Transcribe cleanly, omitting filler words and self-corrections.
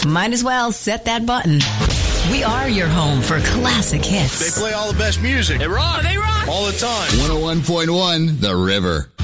might as well set that button. We are your home for classic hits. They play all the best music. They rock. They rock. All the time. 101.1 The River.